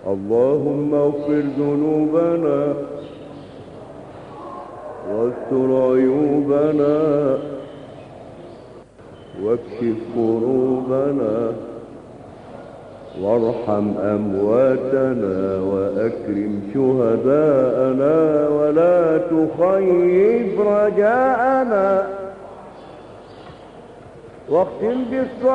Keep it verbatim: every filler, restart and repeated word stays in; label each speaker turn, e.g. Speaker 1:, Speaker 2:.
Speaker 1: اللهم اغفر ذنوبنا واستر عيوبنا واكشف كروبنا وارحم أمواتنا وأكرم شهداءنا ولا تخيب رجاءنا واختم بالصلاة